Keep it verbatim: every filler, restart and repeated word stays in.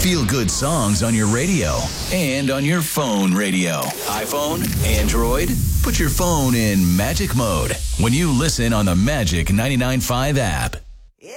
Feel-good songs on your radio and on your phone radio. iPhone, Android, put your phone in magic mode when you listen on the Magic ninety-nine point five app.